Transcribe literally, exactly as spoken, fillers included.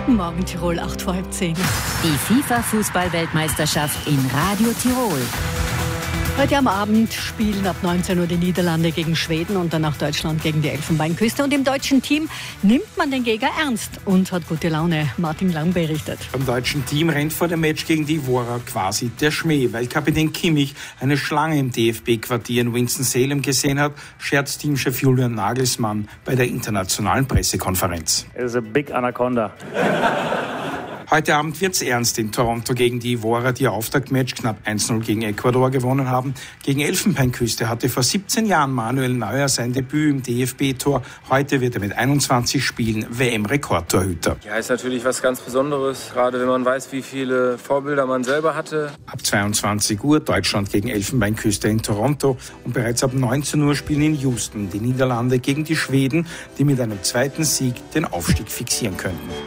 Guten Morgen, Tirol, acht vor halb zehn. Die FIFA-Fußball-Weltmeisterschaft in Radio Tirol. Heute am Abend spielen ab neunzehn Uhr die Niederlande gegen Schweden und danach Deutschland gegen die Elfenbeinküste. Und im deutschen Team nimmt man den Gegner ernst und hat gute Laune. Martin Lang berichtet. Beim deutschen Team rennt vor dem Match gegen die Ivorer quasi der Schmäh. Weil Kapitän Kimmich eine Schlange im D F B-Quartier in Winston-Salem gesehen hat, scherzt Teamchef Julian Nagelsmann bei der internationalen Pressekonferenz. It is a big anaconda. Heute Abend wird's ernst in Toronto gegen die Ivorer, die ihr Auftaktmatch knapp eins null gegen Ecuador gewonnen haben. Gegen Elfenbeinküste hatte vor siebzehn Jahren Manuel Neuer sein Debüt im D F B-Tor. Heute wird er mit einundzwanzig Spielen W M-Rekordtorhüter. Ja, ist natürlich was ganz Besonderes, gerade wenn man weiß, wie viele Vorbilder man selber hatte. Ab zweiundzwanzig Uhr Deutschland gegen Elfenbeinküste in Toronto und bereits ab neunzehn Uhr spielen in Houston die Niederlande gegen die Schweden, die mit einem zweiten Sieg den Aufstieg fixieren könnten.